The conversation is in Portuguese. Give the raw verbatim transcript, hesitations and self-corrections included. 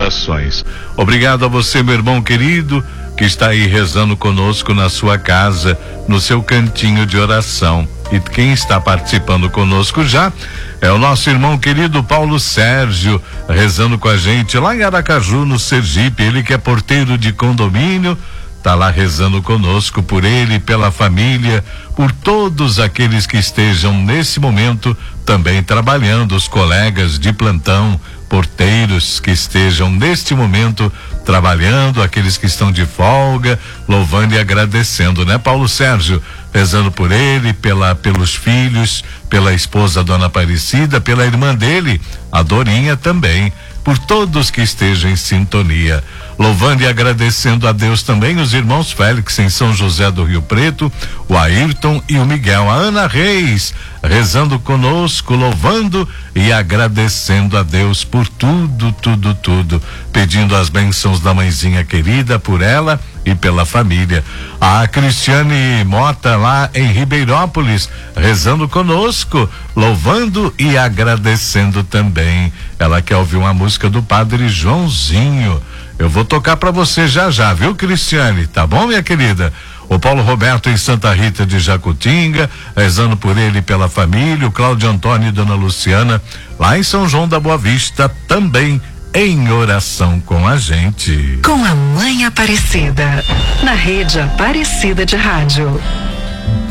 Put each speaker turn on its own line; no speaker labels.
orações. Obrigado a você, meu irmão querido, que está aí rezando conosco na sua casa, no seu cantinho de oração. E quem está participando conosco já é o nosso irmão querido Paulo Sérgio, rezando com a gente lá em Aracaju, no Sergipe. Ele que é porteiro de condomínio, tá lá rezando conosco por ele, pela família, por todos aqueles que estejam nesse momento também trabalhando, os colegas de plantão, porteiros que estejam neste momento trabalhando, aqueles que estão de folga, louvando e agradecendo, né, Paulo Sérgio? Rezando por ele, pela, pelos filhos, pela esposa Dona Aparecida, pela irmã dele, a Dorinha também, por todos que estejam em sintonia. Louvando e agradecendo a Deus também os irmãos Félix em São José do Rio Preto, o Ayrton e o Miguel, a Ana Reis, rezando conosco, louvando e agradecendo a Deus por tudo, tudo, tudo, pedindo as bênçãos da mãezinha querida por ela e pela família. A Cristiane Mota lá em Ribeirópolis, rezando conosco, louvando e agradecendo também. Ela quer ouvir uma música do Padre Joãozinho. Eu vou tocar pra você já já, viu, Cristiane? Tá bom, minha querida? O Paulo Roberto em Santa Rita de Jacutinga, rezando por ele e pela família. O Cláudio Antônio e Dona Luciana lá em São João da Boa Vista também em oração com a gente.
Com a Mãe Aparecida, na Rede Aparecida de Rádio.